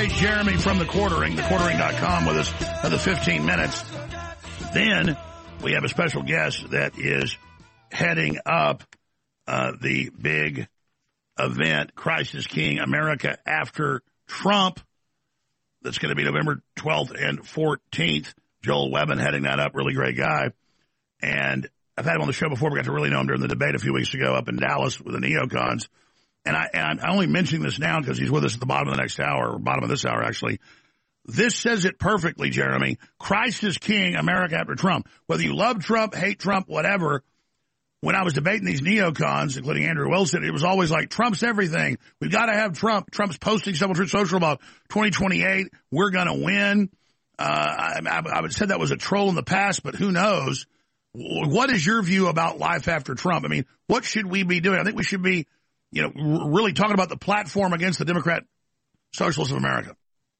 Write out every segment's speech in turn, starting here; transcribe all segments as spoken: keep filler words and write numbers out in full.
Hey, Jeremy from The Quartering, the quartering dot com with us another fifteen minutes. Then we have a special guest that is heading up uh, the big event, Christ is King, America After Trump. That's going to be November twelfth and fourteenth. Joel Webbin heading that up, really great guy. And I've had him on the show before. We got to really know him during the debate a few weeks ago up in Dallas with the neocons. And, I, and I'm only mentioning this now because he's with us at the bottom of the next hour, or bottom of this hour, actually. This says it perfectly, Jeremy. Christ is King, America After Trump. Whether you love Trump, hate Trump, whatever, when I was debating these neocons, including Andrew Wilson, it was always like, Trump's everything. We've got to have Trump. Trump's posting stuff on Truth Social about twenty twenty-eight. We're going to win. Uh, I, I, I would say that was a troll in the past, but who knows? What is your view about life after Trump? I mean, what should we be doing? I think we should be, you know, really talking about the platform against the Democrat Socialists of America.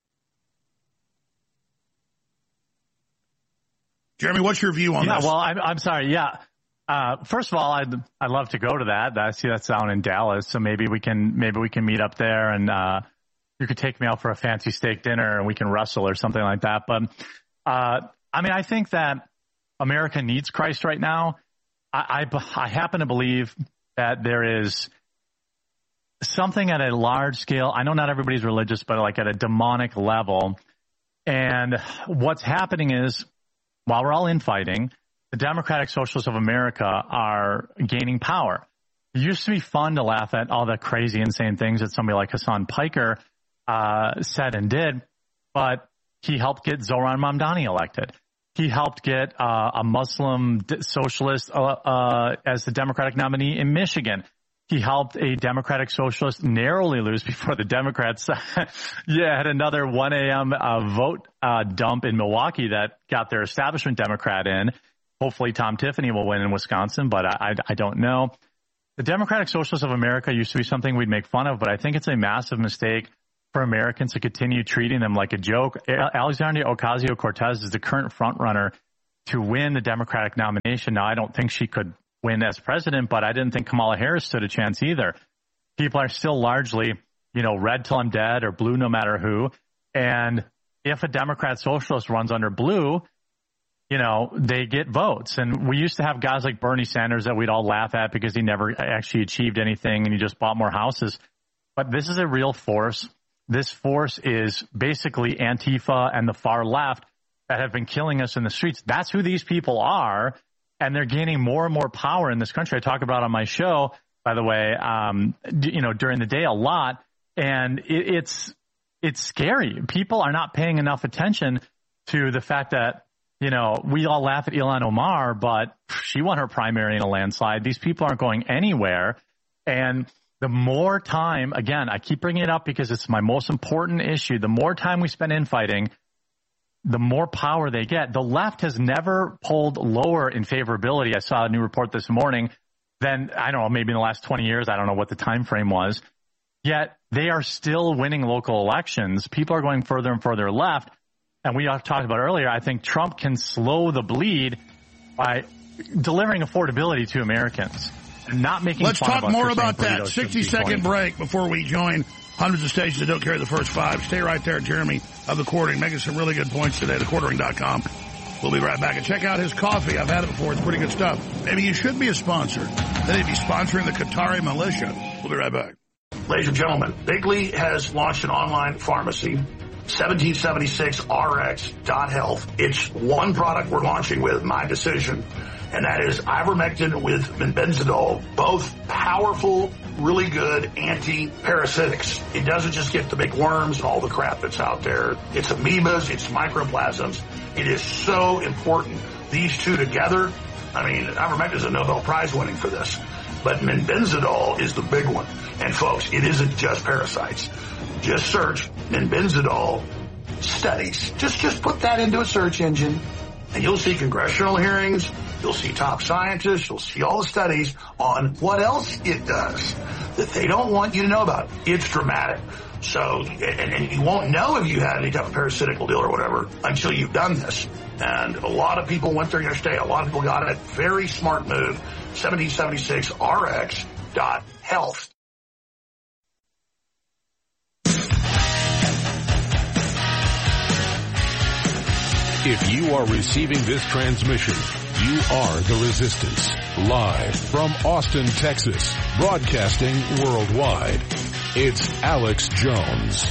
Jeremy, what's your view on yeah, this? Well, I'm, I'm sorry. Yeah. Uh, first of all, I'd, I'd love to go to that. I see that's down in Dallas. So maybe we can, maybe we can meet up there and, uh, you could take me out for a fancy steak dinner and we can wrestle or something like that. But, uh, I mean, I think that America needs Christ right now. I, I, I happen to believe that there is something at a large scale. I know not everybody's religious, but like at a demonic level. And what's happening is, while we're all infighting, the Democratic Socialists of America are gaining power. It used to be fun to laugh at all the crazy, insane things that somebody like Hassan Piker uh, said and did, but he helped get Zohran Mamdani elected. He helped get uh, a Muslim socialist uh, uh, as the Democratic nominee in Michigan. He helped a Democratic Socialist narrowly lose before the Democrats yeah, had another one a.m. Uh, vote uh, dump in Milwaukee that got their establishment Democrat in. Hopefully Tom Tiffany will win in Wisconsin, but I, I, I don't know. The Democratic Socialists of America used to be something we'd make fun of, but I think it's a massive mistake for Americans to continue treating them like a joke. Alexandria Ocasio-Cortez is the current frontrunner to win the Democratic nomination. Now, I don't think she could win as president, but I didn't think Kamala Harris stood a chance either. People are still largely, you know, red till I'm dead or blue no matter who. And if a Democrat socialist runs under blue, you know, they get votes. And we used to have guys like Bernie Sanders that we'd all laugh at because he never actually achieved anything and he just bought more houses. But this is a real force. This force is basically Antifa and the far left that have been killing us in the streets. That's who these people are. And they're gaining more and more power in this country. I talk about on my show, by the way, um, you know, during the day a lot. And it, it's it's scary. People are not paying enough attention to the fact that, you know, we all laugh at Ilhan Omar, but she won her primary in a landslide. These people aren't going anywhere. And the more time, again, I keep bringing it up because it's my most important issue. The more time we spend infighting, the more power they get. The left has never polled lower in favorability. I saw a new report this morning than, I don't know, maybe in the last twenty years. I don't know what the time frame was. Yet they are still winning local elections. People are going further and further left. And we talked about earlier, I think Trump can slow the bleed by delivering affordability to Americans and not making Let's fun talk of us more for about saying that. sixty-second break before we join hundreds of stations that don't carry the first five. Stay right there, Jeremy of The Quartering, making some really good points today, the quartering dot com. We'll be right back. And check out his coffee. I've had it before. It's pretty good stuff. Maybe you should be a sponsor. Then he'd be sponsoring the Qatari militia. We'll be right back. Ladies and gentlemen, Bigley has launched an online pharmacy, seventeen seventy-six R X dot health. It's one product we're launching with, my decision, and that is ivermectin with benzidol, both powerful, really good anti-parasitics. It doesn't just get the big worms and all the crap that's out there. It's amoebas, it's microplasms. It is so important. These two together, I mean, ivermectin is a Nobel Prize winning for this. But benzidol is the big one. And folks, it isn't just parasites. Just search benzidol studies. Just, just put that into a search engine and you'll see congressional hearings. You'll see top scientists. You'll see all the studies on what else it does that they don't want you to know about. It's dramatic. So, and, and you won't know if you had any type of parasitical deal or whatever until you've done this. And a lot of people went there yesterday. A lot of people got it. Very smart move. seventeen seventy-six R X dot health. If you are receiving this transmission, you are the Resistance. Live from Austin, Texas, broadcasting worldwide. It's Alex Jones.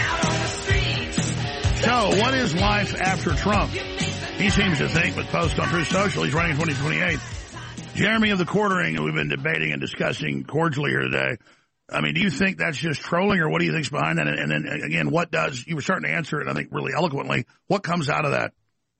So, what is life after Trump? He seems to think, with posts on Truth Social, he's running twenty twenty-eight. Jeremy of the Quartering, who we've been debating and discussing cordially here today. I mean, do you think that's just trolling, or what do you think's behind that? And then, again, what does, you were starting to answer it, I think, really eloquently. What comes out of that?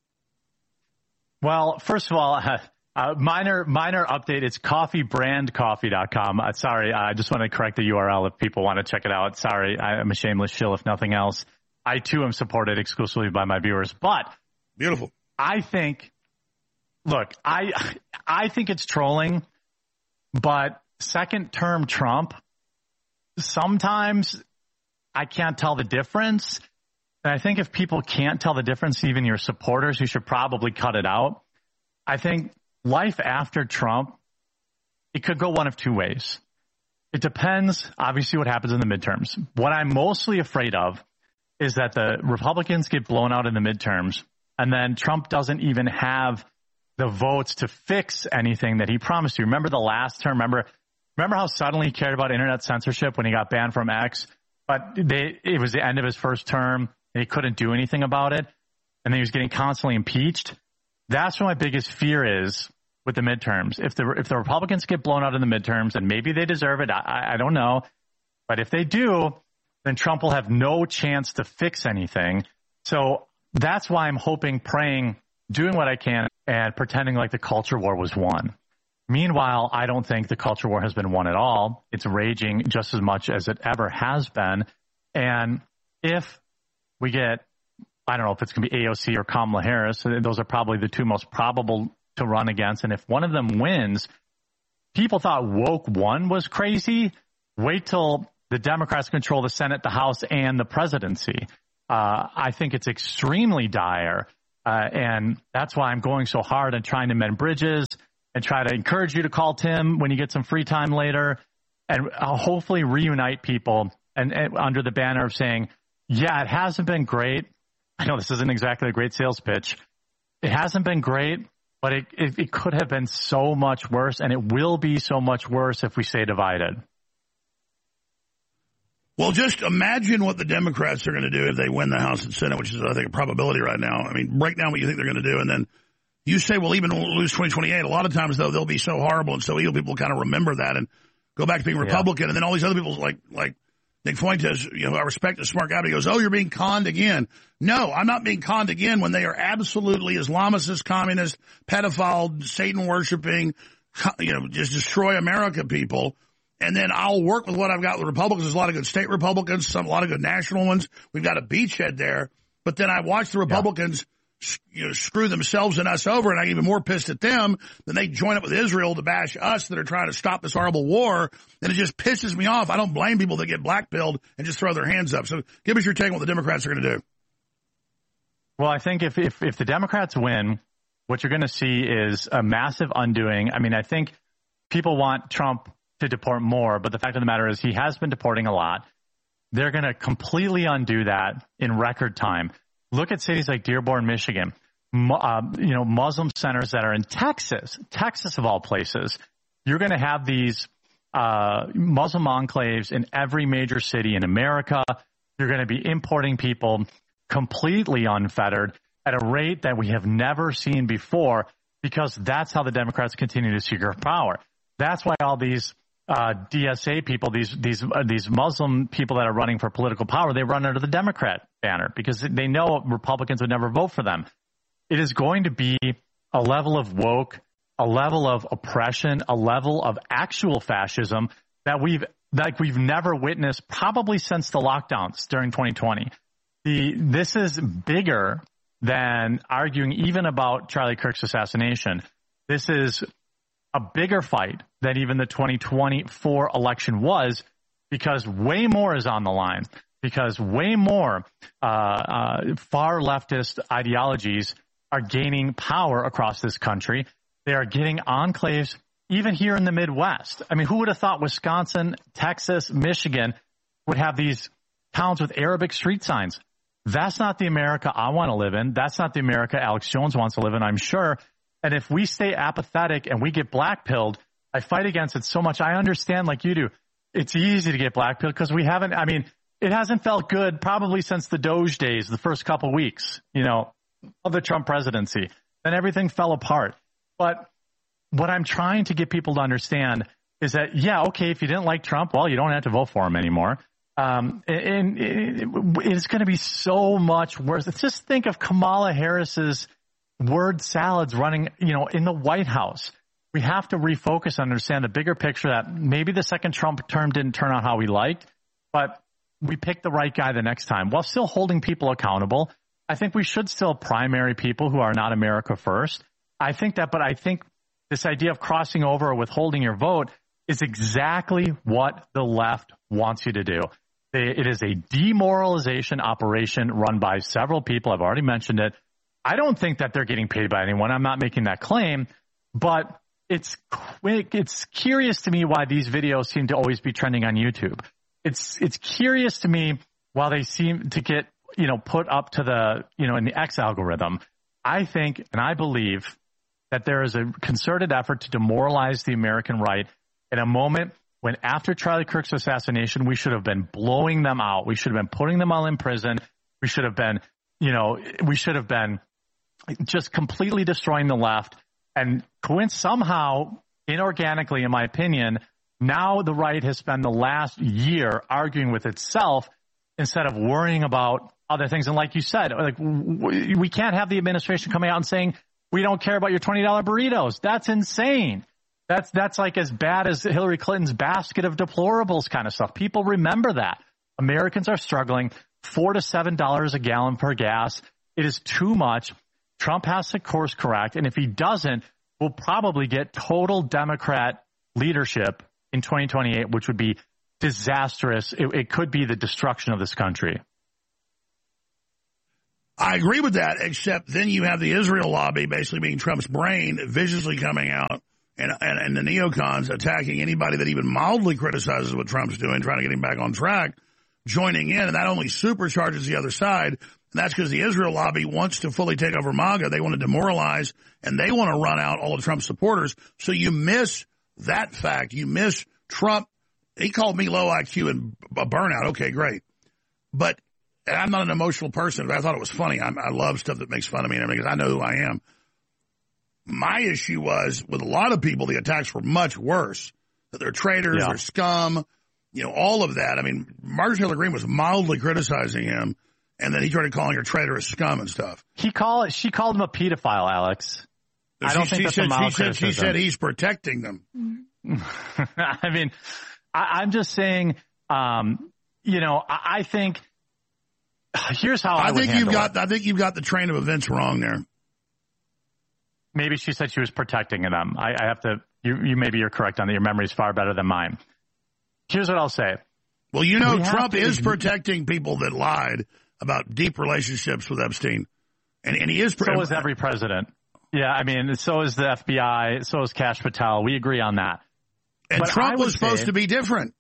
Well, first of all, uh, uh, minor minor update. It's coffee brand coffee dot com. Uh, sorry, I just want to correct the U R L if people want to check it out. Sorry, I'm a shameless shill if nothing else. I, too, am supported exclusively by my viewers. But beautiful. I think, look, I I think it's trolling, but second-term Trump, sometimes I can't tell the difference. And I think if people can't tell the difference, even your supporters, you should probably cut it out. I think life after Trump, it could go one of two ways. It depends, obviously, what happens in the midterms. What I'm mostly afraid of is that the Republicans get blown out in the midterms, and then Trump doesn't even have the votes to fix anything that he promised you. Remember the last term? Remember, remember how suddenly he cared about internet censorship when he got banned from X? But they, it was the end of his first term. He couldn't do anything about it, and then he was getting constantly impeached. That's what my biggest fear is with the midterms. If the if the Republicans get blown out in the midterms, and maybe they deserve it, I, I don't know, but if they do, then Trump will have no chance to fix anything. So that's why I'm hoping, praying, doing what I can, and pretending like the culture war was won. Meanwhile, I don't think the culture war has been won at all. It's raging just as much as it ever has been. And if we get, I don't know if it's going to be A O C or Kamala Harris. Those are probably the two most probable to run against. And if one of them wins, people thought woke one was crazy. Wait till the Democrats control the Senate, the House, and the presidency. Uh, I think it's extremely dire. Uh, and that's why I'm going so hard and trying to mend bridges and try to encourage you to call Tim when you get some free time later, and I'll hopefully reunite people and, and under the banner of saying, yeah, it hasn't been great. I know this isn't exactly a great sales pitch. It hasn't been great, but it, it, it could have been so much worse, and it will be so much worse if we stay divided. Well, just imagine what the Democrats are going to do if they win the House and Senate, which is, I think, a probability right now. I mean, break down what you think they're going to do, and then you say, well, even we'll lose twenty twenty-eight. A lot of times, though, they'll be so horrible and so evil, people kind of remember that and go back to being Republican, yeah. And then all these other people, like like Nick Fuentes, you know, I respect a smart guy, but he goes, oh, you're being conned again. No, I'm not being conned again when they are absolutely Islamicist, communist, pedophile, Satan-worshiping, you know, just destroy America people. And then I'll work with what I've got with Republicans. There's a lot of good state Republicans, some a lot of good national ones. We've got a beachhead there. But then I watch the Republicans yeah. you know, screw themselves and us over, and I'm even more pissed at them than they join up with Israel to bash us that are trying to stop this horrible war. And it just pisses me off. I don't blame people that get blackpilled and just throw their hands up. So give us your take on what the Democrats are going to do. Well, I think if, if, if the Democrats win, what you're going to see is a massive undoing. I mean, I think people want Trump to deport more, but the fact of the matter is he has been deporting a lot. They're going to completely undo that in record time. Look at cities like Dearborn, Michigan, uh, you know, Muslim centers that are in Texas, Texas of all places. You're going to have these uh, Muslim enclaves in every major city in America. You're going to be importing people completely unfettered at a rate that we have never seen before, because that's how the Democrats continue to secure power. That's why all these uh, D S A people, these these uh, these Muslim people that are running for political power, they run under the Democrat banner because they know Republicans would never vote for them. It is going to be a level of woke, a level of oppression, a level of actual fascism that we've like we've never witnessed probably since the lockdowns during twenty twenty. The this is bigger than arguing even about Charlie Kirk's assassination. This is a bigger fight than even the twenty twenty-four election was, because way more is on the line, because way more uh, uh, far leftist ideologies are gaining power across this country. They are getting enclaves even here in the Midwest. I mean, who would have thought Wisconsin, Texas, Michigan would have these towns with Arabic street signs? That's not the America I want to live in. That's not the America Alex Jones wants to live in, I'm sure. And if we stay apathetic and we get blackpilled, I fight against it so much. I understand, like you do, it's easy to get blackpilled because we haven't, I mean, it hasn't felt good probably since the Doge days, the first couple weeks, you know, of the Trump presidency. Then everything fell apart. But what I'm trying to get people to understand is that, yeah, okay, if you didn't like Trump, well, you don't have to vote for him anymore. Um, and, and it's going to be so much worse. Just think of Kamala Harris's word salads running, you know, in the White House. We have to refocus and understand the bigger picture that maybe the second Trump term didn't turn out how we liked, but we picked the right guy the next time while still holding people accountable. I think we should still primary people who are not America first. I think that, but I think this idea of crossing over or withholding your vote is exactly what the left wants you to do. It is a demoralization operation run by several people. I've already mentioned it. I don't think that they're getting paid by anyone. I'm not making that claim, but it's quick. It's curious to me why these videos seem to always be trending on YouTube. It's it's curious to me why they seem to get, you know, put up to the, you know, in the X algorithm. I think and I believe that there is a concerted effort to demoralize the American right in a moment when after Charlie Kirk's assassination, we should have been blowing them out. We should have been putting them all in prison. We should have been, you know, we should have been just completely destroying the left. And somehow, inorganically, in my opinion, now the right has spent the last year arguing with itself instead of worrying about other things. And like you said, like we can't have the administration coming out and saying, we don't care about your twenty dollar burritos. That's insane. That's that's like as bad as Hillary Clinton's basket of deplorables kind of stuff. People remember that. Americans are struggling. Four to seven dollars a gallon for gas. It is too much. Trump has to course correct. And if he doesn't, we'll probably get total Democrat leadership in twenty twenty-eight, which would be disastrous. It, it could be the destruction of this country. I agree with that, except then you have the Israel lobby basically being Trump's brain, viciously coming out, and, and, and the neocons attacking anybody that even mildly criticizes what Trump's doing, trying to get him back on track, joining in, and that only supercharges the other side. And that's because the Israel lobby wants to fully take over MAGA. They want to demoralize, and they want to run out all of Trump's supporters. So you miss that fact. You miss Trump. He called me low I Q and a burnout. Okay, great. But I'm not an emotional person, but I thought it was funny. I'm, I love stuff that makes fun of me and everything because I know who I am. My issue was with a lot of people, the attacks were much worse. That they're traitors, yeah. They're scum, you know, all of that. I mean, Marjorie Taylor Greene was mildly criticizing him, and then he started calling her traitorous scum and stuff. He called, she called him a pedophile, Alex. I don't she, think she that's said, a mild she said, criticism. she said he's protecting them. I mean, I, I'm just saying, um, you know, I, I think here's how I, I think would you've got. it. I think you've got the train of events wrong there. Maybe she said she was protecting them. I, I have to. You, you maybe you're correct on that. Your memory is far better than mine. Here's what I'll say. Well, you know, we Trump is protecting people that lied about deep relationships with Epstein, and and he is. So is every president. Yeah, I mean, so is the F B I. So is Kash Patel. We agree on that. And but Trump was supposed say, to be different.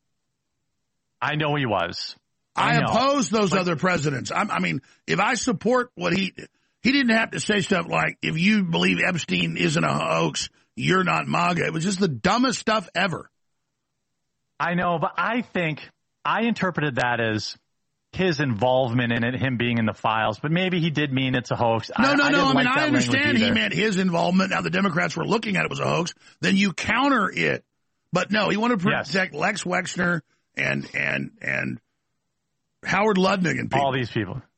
I know he was. I, I oppose those but, other presidents. I, I mean, if I support what he, he didn't have to say stuff like, if you believe Epstein isn't a hoax, you're not MAGA. It was just the dumbest stuff ever. I know, but I think I interpreted that as his involvement in it, him being in the files, but maybe he did mean it's a hoax. No, I, no, I no. I mean, like I understand he meant his involvement. Now the Democrats were looking at it was a hoax. Then you counter it. But no, he wanted to protect yes. Lex Wexner and, and, and, Howard Lutnick and people. All these people.